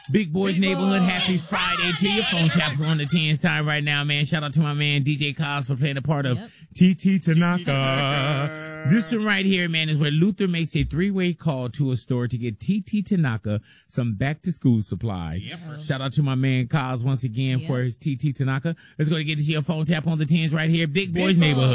Big Boys Neighborhood, happy Friday to you. Phone taps on the 10's time right now, man. Shout out to my man DJ Cos for playing a part of TT Tanaka. This one right here, man, is where Luther makes a three-way call to a store to get TT Tanaka some back-to-school supplies. Shout out to my man Cos once again for his TT Tanaka. Let's go to get to your phone tap on the 10's right here. Big Boys Neighborhood.